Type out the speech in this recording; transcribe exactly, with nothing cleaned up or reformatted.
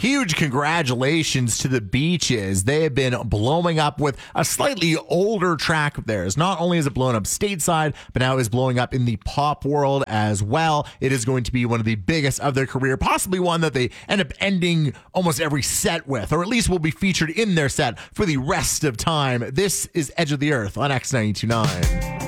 Huge congratulations to the Beaches. They have been blowing up with a slightly older track of theirs. Not only is it blown up stateside, but now is blowing up in the pop world as well. It is going to be one of the biggest of their career, possibly one that they end up ending almost every set with, or at least will be featured in their set for the rest of time. This is Edge of the Earth on X ninety-two point nine.